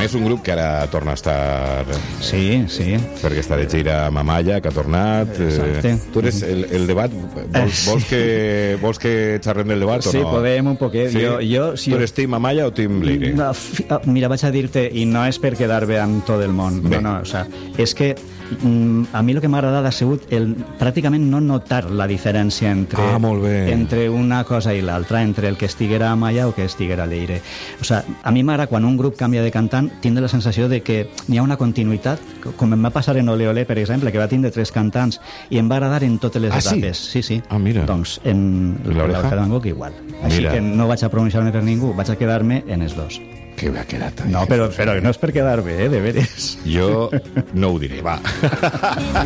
és un grup que ara torna a estar... Sí, sí. Perquè està de gira amb Amaya, que ha tornat. Exacte. Tu eres el debat... Vols que xerrem del debat o no? Sí, podem un poquet. Sí? Si tu eres team Amaya o team Leire? Mira, vaig a dir-te, i no és per quedar bé amb tot el món. Bé. No, o sea, és que a mi el que m'ha agradat ha sigut pràcticament no notar la diferència entre una cosa i l'altra, entre el que estiguera Amaya o que estiguera Leire. O sea, a mi m'agrada quan un grup canvia de cantant, tindre la sensació de que hi ha una continuïtat, com em va passar en Ole Ole, per exemple, que va tindre 3 cantants i em va agradar en totes les etapes. Sí. Ah, mira. Doncs en l'Oreja de Van Gogh igual. Així que no vaig a pronunciar-me per ningú, vaig a quedar-me en els dos. Que bé ha quedat. No, però no és per quedar bé, de veres. Jo no ho diré, va.